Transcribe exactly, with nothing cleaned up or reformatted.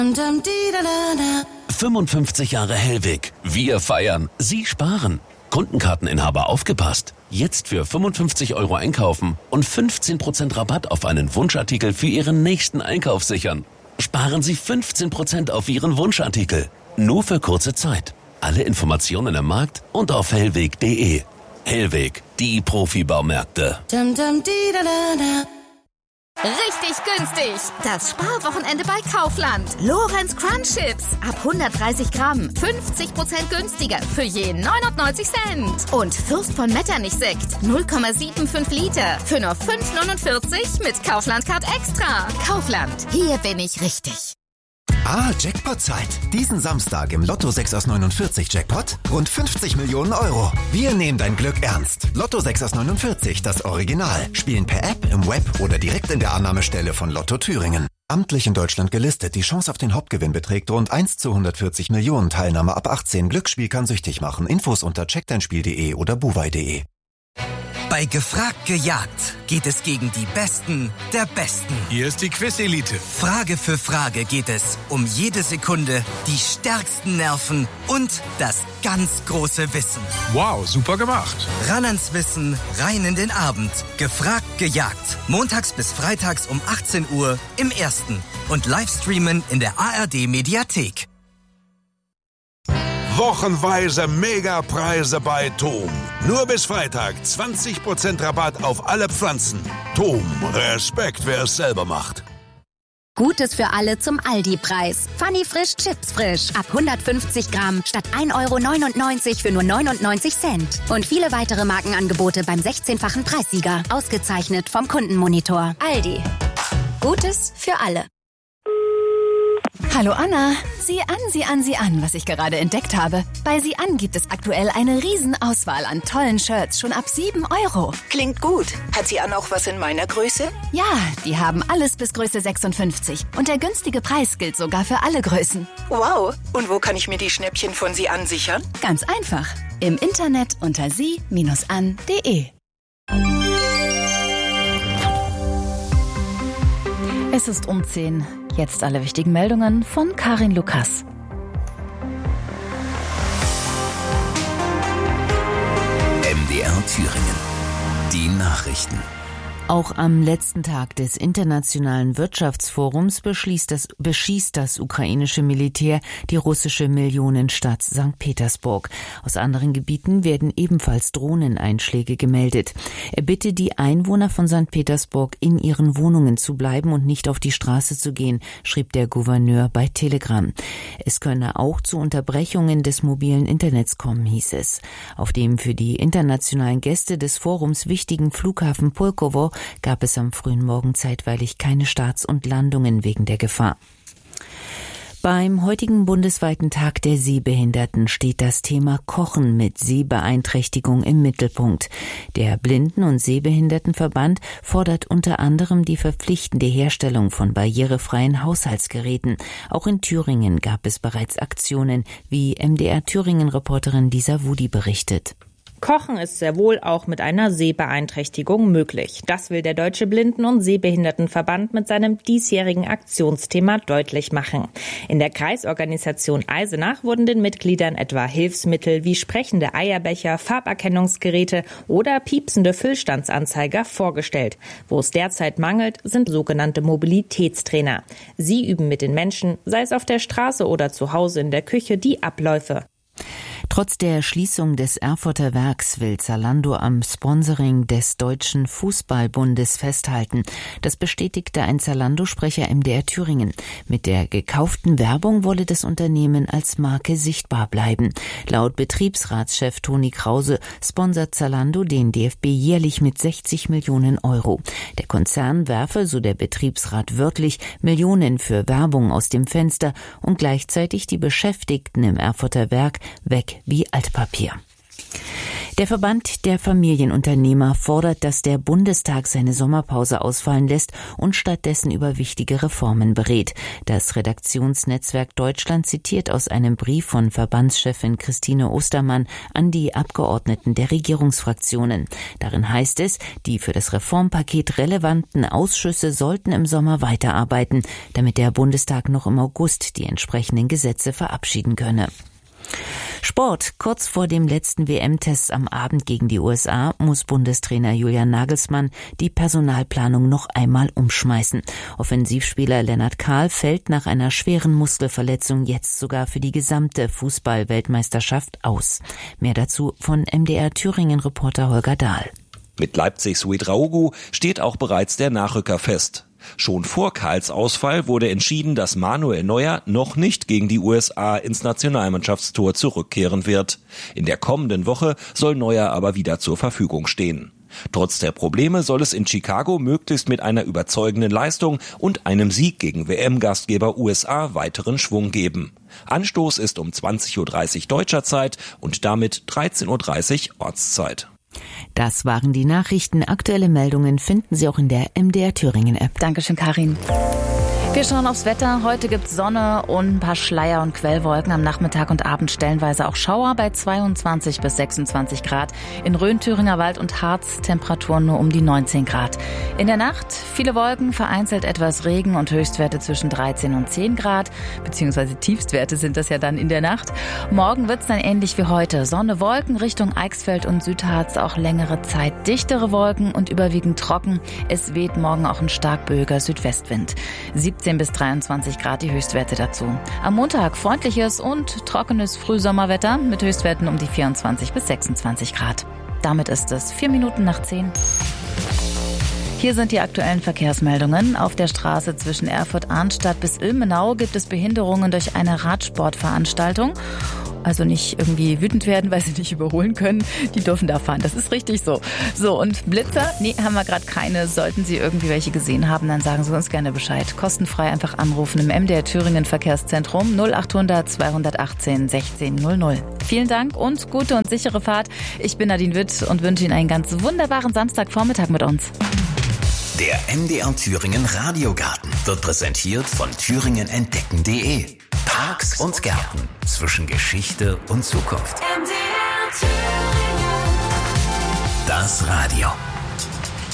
fünfundfünfzig Jahre Hellwig. Wir feiern, Sie sparen. Kundenkarteninhaber aufgepasst. Jetzt für fünfundfünfzig Euro einkaufen und fünfzehn Prozent Rabatt auf einen Wunschartikel für Ihren nächsten Einkauf sichern. Sparen Sie fünfzehn Prozent auf Ihren Wunschartikel. Nur für kurze Zeit. Alle Informationen im Markt und auf hellweg punkt de. Hellweg, die Profibaumärkte. Richtig günstig. Das Sparwochenende bei Kaufland. Lorenz Crunch Chips. Ab hundertdreißig Gramm. fünfzig Prozent günstiger. Für je neunundneunzig Cent. Und Fürst von Metternich Sekt. null Komma fünfundsiebzig Liter. Für nur fünf neunundvierzig mit Kaufland Card Extra. Kaufland. Hier bin ich richtig. Ah, Jackpot-Zeit. Diesen Samstag im Lotto sechs aus neunundvierzig Jackpot rund fünfzig Millionen Euro. Wir nehmen dein Glück ernst. Lotto sechs aus neunundvierzig, das Original. Spielen per App, im Web oder direkt in der Annahmestelle von Lotto Thüringen. Amtlich in Deutschland gelistet. Die Chance auf den Hauptgewinn beträgt rund eins zu hundertvierzig Millionen. Teilnahme ab achtzehn. Glücksspiel kann süchtig machen. Infos unter check dein spiel punkt de oder buwei punkt de. Bei Gefragt gejagt geht es gegen die Besten der Besten. Hier ist die Quiz-Elite. Frage für Frage geht es um jede Sekunde, die stärksten Nerven und das ganz große Wissen. Wow, super gemacht. Ran ans Wissen, rein in den Abend. Gefragt gejagt. Montags bis freitags um achtzehn Uhr im Ersten. Und Livestreamen in der A R D-Mediathek. Wochenweise Megapreise bei Tom. Nur bis Freitag zwanzig Prozent Rabatt auf alle Pflanzen. Tom, Respekt, wer es selber macht. Gutes für alle zum Aldi-Preis. Funny Frisch Chips Frisch. Ab hundertfünfzig Gramm statt ein Euro neunundneunzig für nur neunundneunzig Cent. Und viele weitere Markenangebote beim sechzehnfachen Preissieger. Ausgezeichnet vom Kundenmonitor. Aldi. Gutes für alle. Hallo Anna, sieh an, sieh an, sieh an, was ich gerade entdeckt habe. Bei Sieh an gibt es aktuell eine Riesenauswahl an tollen Shirts, schon ab sieben Euro. Klingt gut. Hat Sieh an auch was in meiner Größe? Ja, die haben alles bis Größe sechsundfünfzig. Und der günstige Preis gilt sogar für alle Größen. Wow, und wo kann ich mir die Schnäppchen von Sieh an sichern? Ganz einfach, im Internet unter sie an punkt de. Es ist um zehn. Jetzt alle wichtigen Meldungen von Karin Lukas. M D R Thüringen. Die Nachrichten. Auch am letzten Tag des Internationalen Wirtschaftsforums beschließt das, beschießt das ukrainische Militär die russische Millionenstadt Sankt Petersburg. Aus anderen Gebieten werden ebenfalls Drohneneinschläge gemeldet. Er bitte die Einwohner von Sankt Petersburg, in ihren Wohnungen zu bleiben und nicht auf die Straße zu gehen, schrieb der Gouverneur bei Telegram. Es könne auch zu Unterbrechungen des mobilen Internets kommen, hieß es. Auf dem für die internationalen Gäste des Forums wichtigen Flughafen Pulkowo gab es am frühen Morgen zeitweilig keine Starts und Landungen wegen der Gefahr. Beim heutigen bundesweiten Tag der Sehbehinderten steht das Thema Kochen mit Sehbeeinträchtigung im Mittelpunkt. Der Blinden- und Sehbehindertenverband fordert unter anderem die verpflichtende Herstellung von barrierefreien Haushaltsgeräten. Auch in Thüringen gab es bereits Aktionen, wie M D R Thüringen-Reporterin Lisa Wudi berichtet. Kochen ist sehr wohl auch mit einer Sehbeeinträchtigung möglich. Das will der Deutsche Blinden- und Sehbehindertenverband mit seinem diesjährigen Aktionsthema deutlich machen. In der Kreisorganisation Eisenach wurden den Mitgliedern etwa Hilfsmittel wie sprechende Eierbecher, Farberkennungsgeräte oder piepsende Füllstandsanzeiger vorgestellt. Wo es derzeit mangelt, sind sogenannte Mobilitätstrainer. Sie üben mit den Menschen, sei es auf der Straße oder zu Hause in der Küche, die Abläufe. Trotz der Schließung des Erfurter Werks will Zalando am Sponsoring des Deutschen Fußballbundes festhalten. Das bestätigte ein Zalando-Sprecher M D R Thüringen. Mit der gekauften Werbung wolle das Unternehmen als Marke sichtbar bleiben. Laut Betriebsratschef Toni Krause sponsert Zalando den D F B jährlich mit sechzig Millionen Euro. Der Konzern werfe, so der Betriebsrat wörtlich, Millionen für Werbung aus dem Fenster und gleichzeitig die Beschäftigten im Erfurter Werk weg wie Altpapier. Der Verband der Familienunternehmer fordert, dass der Bundestag seine Sommerpause ausfallen lässt und stattdessen über wichtige Reformen berät. Das Redaktionsnetzwerk Deutschland zitiert aus einem Brief von Verbandschefin Christine Ostermann an die Abgeordneten der Regierungsfraktionen. Darin heißt es, die für das Reformpaket relevanten Ausschüsse sollten im Sommer weiterarbeiten, damit der Bundestag noch im August die entsprechenden Gesetze verabschieden könne. Sport. Kurz vor dem letzten W M-Test am Abend gegen die U S A muss Bundestrainer Julian Nagelsmann die Personalplanung noch einmal umschmeißen. Offensivspieler Lennart Kahl fällt nach einer schweren Muskelverletzung jetzt sogar für die gesamte Fußball-Weltmeisterschaft aus. Mehr dazu von M D R Thüringen-Reporter Holger Dahl. Mit Leipzigs Ouedraogo steht auch bereits der Nachrücker fest. Schon vor Kahls Ausfall wurde entschieden, dass Manuel Neuer noch nicht gegen die U S A ins Nationalmannschaftstor zurückkehren wird. In der kommenden Woche soll Neuer aber wieder zur Verfügung stehen. Trotz der Probleme soll es in Chicago möglichst mit einer überzeugenden Leistung und einem Sieg gegen W M-Gastgeber U S A weiteren Schwung geben. Anstoß ist um zwanzig Uhr dreißig deutscher Zeit und damit dreizehn Uhr dreißig Ortszeit. Das waren die Nachrichten. Aktuelle Meldungen finden Sie auch in der M D R Thüringen App. Dankeschön, Karin. Wir schauen aufs Wetter. Heute gibt's Sonne und ein paar Schleier und Quellwolken. Am Nachmittag und Abend stellenweise auch Schauer bei zweiundzwanzig bis sechsundzwanzig Grad. In Rhön, Thüringer Wald und Harz Temperaturen nur um die neunzehn Grad. In der Nacht viele Wolken, vereinzelt etwas Regen und Höchstwerte zwischen dreizehn und zehn Grad. Beziehungsweise Tiefstwerte sind das ja dann in der Nacht. Morgen wird's dann ähnlich wie heute. Sonne, Wolken Richtung Eichsfeld und Südharz. Auch längere Zeit dichtere Wolken und überwiegend trocken. Es weht morgen auch ein stark böiger Südwestwind. siebzehn bis dreiundzwanzig Grad die Höchstwerte dazu. Am Montag freundliches und trockenes Frühsommerwetter mit Höchstwerten um die vierundzwanzig bis sechsundzwanzig Grad. Damit ist es vier Minuten nach zehn. Hier sind die aktuellen Verkehrsmeldungen. Auf der Straße zwischen Erfurt-Arnstadt bis Ilmenau gibt es Behinderungen durch eine Radsportveranstaltung. Also nicht irgendwie wütend werden, weil sie nicht überholen können. Die dürfen da fahren. Das ist richtig so. So, und Blitzer? Nee, haben wir gerade keine. Sollten Sie irgendwie welche gesehen haben, dann sagen Sie uns gerne Bescheid. Kostenfrei einfach anrufen im M D R Thüringen Verkehrszentrum null achthundert zweihundertachtzehn sechzehn null null. Vielen Dank und gute und sichere Fahrt. Ich bin Nadine Witt und wünsche Ihnen einen ganz wunderbaren Samstagvormittag mit uns. Der M D R Thüringen Radiogarten wird präsentiert von thüringen entdecken punkt de. Parks und Gärten zwischen Geschichte und Zukunft. M D R Thüringen. Das Radio.